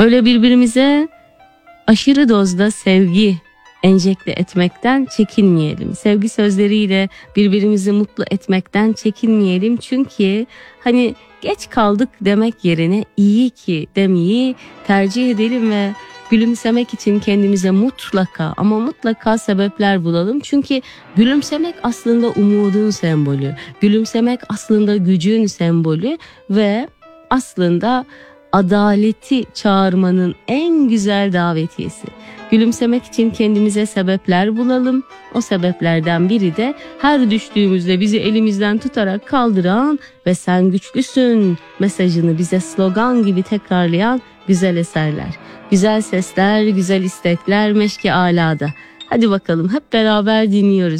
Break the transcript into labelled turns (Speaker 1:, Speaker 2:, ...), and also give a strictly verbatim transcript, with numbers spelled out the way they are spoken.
Speaker 1: Öyle birbirimize aşırı dozda sevgi enjekte etmekten çekinmeyelim. Sevgi sözleriyle birbirimizi mutlu etmekten çekinmeyelim. Çünkü hani geç kaldık demek yerine iyi ki demeyi tercih edelim ve gülümsemek için kendimize mutlaka ama mutlaka sebepler bulalım. Çünkü gülümsemek aslında umudun sembolü. Gülümsemek aslında gücün sembolü ve aslında adaleti çağırmanın en güzel davetiyesi. Gülümsemek için kendimize sebepler bulalım. O sebeplerden biri de her düştüğümüzde bizi elimizden tutarak kaldıran ve sen güçlüsün mesajını bize slogan gibi tekrarlayan güzel eserler. Güzel sesler, güzel istekler meşki alada. Hadi bakalım hep beraber dinliyoruz.